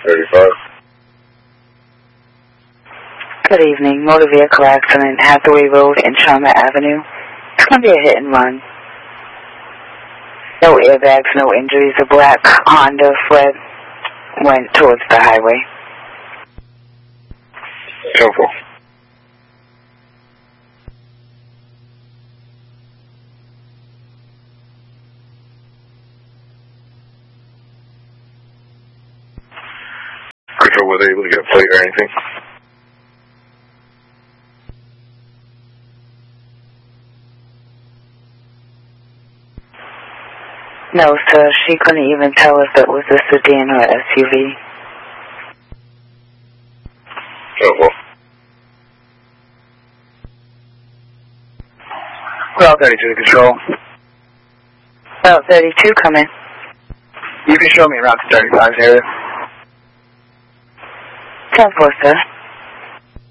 35. Good evening. Motor vehicle accident, Hathaway Road and Chalmers Avenue. It's going to be a hit and run. No airbags, no injuries. A black Honda Fred went towards the highway. Temple. Control, were they able to get a plate or anything? No, sir. She couldn't even tell if it was a sedan or SUV. Temple. Route 32 control. Route 32 coming. You can show me around 35 area. 10-4, sir.